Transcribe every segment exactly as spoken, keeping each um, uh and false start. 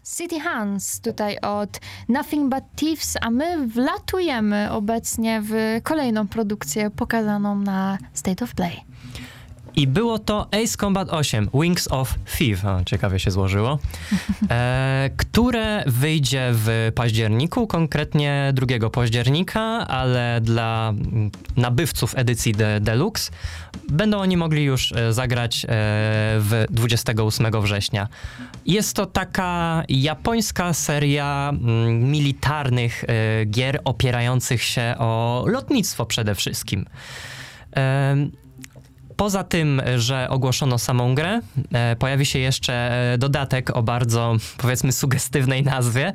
City Hunts tutaj od Nothing But Thieves, a my wlatujemy obecnie w kolejną produkcję pokazaną na State of Play. I było to Ace Combat osiem, Wings of Thief, o, ciekawie się złożyło, e, które wyjdzie w październiku, konkretnie drugiego października, ale dla nabywców edycji de, Deluxe będą oni mogli już e, zagrać e, w dwudziestego ósmego września. Jest to taka japońska seria m, militarnych e, gier opierających się o lotnictwo przede wszystkim. E, Poza tym, że ogłoszono samą grę, e, pojawi się jeszcze dodatek o bardzo, powiedzmy, sugestywnej nazwie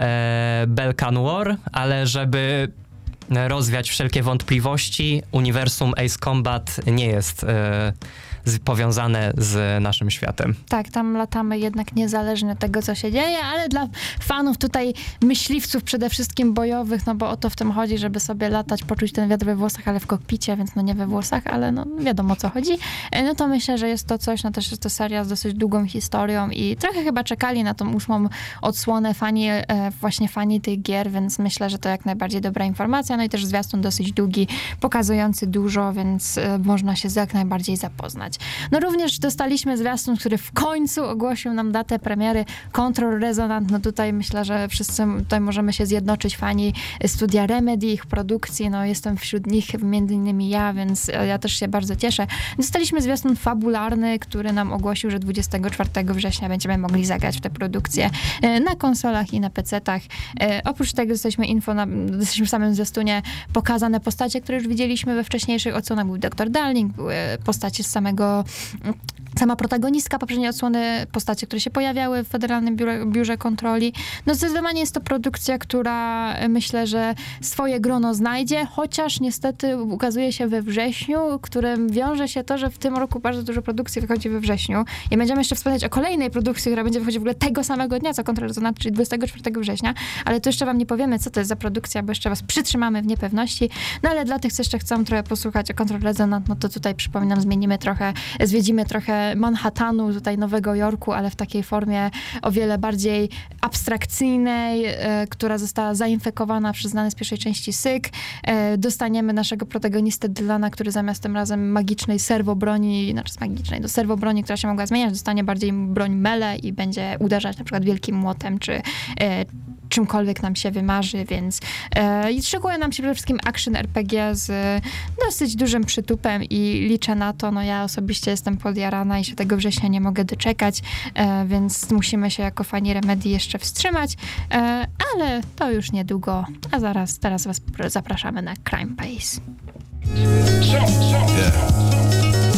e, Balkan War, ale żeby rozwiać wszelkie wątpliwości, uniwersum Ace Combat nie jest e, z, powiązane z naszym światem. Tak, tam latamy jednak niezależnie od tego, co się dzieje, ale dla fanów tutaj, myśliwców przede wszystkim bojowych, no bo o to w tym chodzi, żeby sobie latać, poczuć ten wiatr we włosach, ale w kokpicie, więc no nie we włosach, ale no wiadomo, o co chodzi. No to myślę, że jest to coś, no też jest to seria z dosyć długą historią i trochę chyba czekali na tą ósmą odsłonę fani, e, właśnie fani tych gier, więc myślę, że to jak najbardziej dobra informacja, no i też zwiastun dosyć długi, pokazujący dużo, więc e, można się jak najbardziej zapoznać. No również dostaliśmy zwiastun, który w końcu ogłosił nam datę premiery Control Resonant. No tutaj myślę, że wszyscy tutaj możemy się zjednoczyć, fani studia Remedy, ich produkcji. No jestem wśród nich między innymi ja, więc ja też się bardzo cieszę. Dostaliśmy zwiastun fabularny, który nam ogłosił, że dwudziestego czwartego września będziemy mogli zagrać w tę produkcję na konsolach i na pecetach. Oprócz tego dostaliśmy info, na, dostaliśmy w samym zwiastunie pokazane postacie, które już widzieliśmy we wcześniejszych odsłonach. Był doktor Darling, były postacie z samego sama protagonistka poprzedniej odsłony, postacie, które się pojawiały w Federalnym Biurze, Biurze Kontroli. No zdecydowanie jest to produkcja, która myślę, że swoje grono znajdzie, chociaż niestety ukazuje się we wrześniu, którym wiąże się to, że w tym roku bardzo dużo produkcji wychodzi we wrześniu. I będziemy jeszcze wspomnieć o kolejnej produkcji, która będzie wychodzić w ogóle tego samego dnia, co Control Resonant, czyli dwudziestego czwartego września, ale to jeszcze wam nie powiemy, co to jest za produkcja, bo jeszcze was przytrzymamy w niepewności. No ale dla tych, co jeszcze chcą trochę posłuchać o Control Resonant, no to tutaj przypominam, zmienimy trochę, zwiedzimy trochę Manhattanu, tutaj Nowego Jorku, ale w takiej formie o wiele bardziej abstrakcyjnej, e, która została zainfekowana przez znany z pierwszej części Syk. E, dostaniemy naszego protagonistę Dylana, który zamiast tym razem magicznej serwobroni, znaczy z magicznej, do serwobroni, która się mogła zmieniać, dostanie bardziej broń mele i będzie uderzać na przykład wielkim młotem, czy e, czymkolwiek nam się wymarzy, więc e, i szykuje nam się przede wszystkim action R P G z e, dosyć dużym przytupem i liczę na to, no ja osobiście jestem podjarana i się tego września nie mogę doczekać, e, więc musimy się jako fani Remedy jeszcze wstrzymać, e, ale to już niedługo, a zaraz, teraz was zapraszamy na Crime Pace. Yeah.